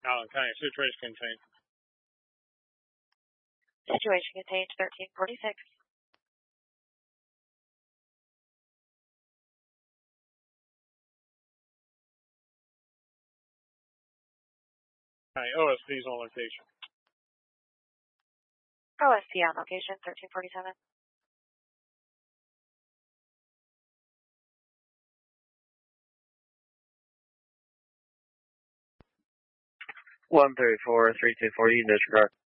Allen County, situation contained. Situation contained 1346. County, OSP's on location. OSP on location 1347. 134-3240, disregard.